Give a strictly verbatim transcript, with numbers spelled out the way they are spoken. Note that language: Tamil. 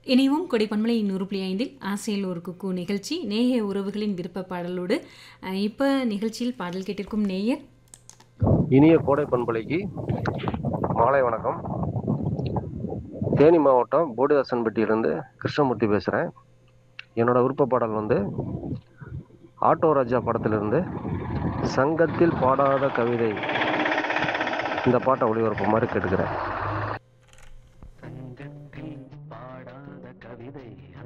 இனியும் கொடை பண்பலை நூறு புள்ளி ஐந்தில் ஆசையில் ஒரு குக்கு நிகழ்ச்சி நேய உறவுகளின் விருப்ப பாடலோடு அஹ், இப்ப நிகழ்ச்சியில் பாடல் கேட்டிருக்கும் நேயர் இனிய கோடை பண்பலைக்கு மாலை வணக்கம். தேனி மாவட்டம் போடிதாசன்பட்டியிலிருந்து கிருஷ்ணமூர்த்தி பேசுகிறேன். என்னோட விருப்ப பாடல் வந்து ஆட்டோ ராஜா படத்திலிருந்து சங்கத்தில் பாடாத கவிதை இந்த பாட்டை ஒளிபரப்புமாறு கேட்டுக்கிறேன்.